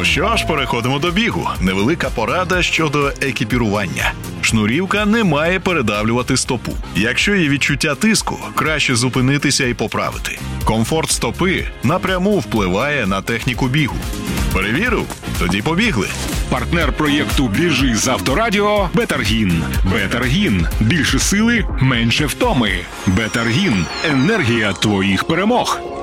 що ж, переходимо до бігу. Невелика порада щодо екіпірування. Шнурівка не має передавлювати стопу. Якщо є відчуття тиску, краще зупинитися і поправити. Комфорт стопи напряму впливає на техніку бігу. Перевірив? Тоді побігли. Партнер проєкту «Біжи з Авторадіо» – Бетаргін. Бетаргін. Більше сили, менше втоми. Бетаргін. Енергія твоїх перемог.